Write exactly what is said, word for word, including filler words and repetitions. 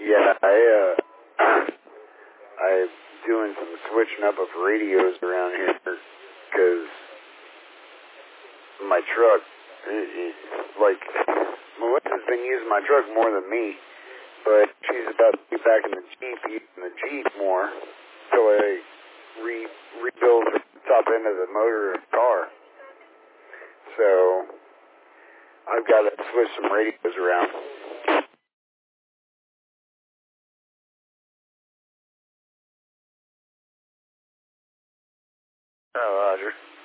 Yeah, I, uh, I'm doing some switching up of radios around here because my truck, it, it, like, Melissa's been using my truck more than me, but she's about to be back in the Jeep, using the Jeep more, so I re rebuild the top end of the motor of the car. So I've got to switch some radios around. Oh, Roger.